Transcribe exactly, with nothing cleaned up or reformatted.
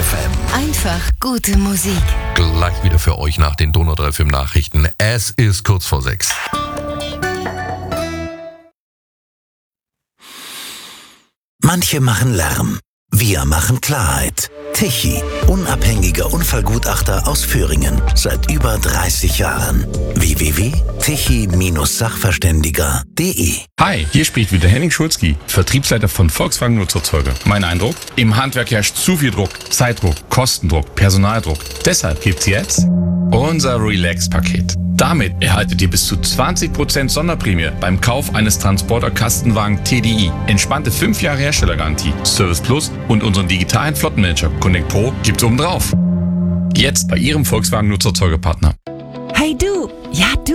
F M. Einfach gute Musik. Gleich wieder für euch nach den Donau drei Fm Nachrichten. Es ist kurz vor sechs. Manche machen Lärm. Wir machen Klarheit. Tichy, unabhängiger Unfallgutachter aus Föhringen. Seit über dreißig Jahren. w w w punkt tichy Sachverständiger punkt de. Hi, hier spricht wieder Henning Schulzki, Vertriebsleiter von Volkswagen Nutzerzeuger. Mein Eindruck? Im Handwerk herrscht zu viel Druck. Zeitdruck, Kostendruck, Personaldruck. Deshalb gibt's jetzt unser Relax-Paket. Damit erhaltet ihr bis zu zwanzig Prozent Sonderprämie beim Kauf eines Transporter-Kastenwagen T D I. Entspannte fünf Jahre Herstellergarantie, Service Plus und unseren digitalen Flottenmanager Connect Pro gibt's obendrauf. Jetzt bei Ihrem Volkswagen Nutzerzeugerpartner. Hey du, ja du.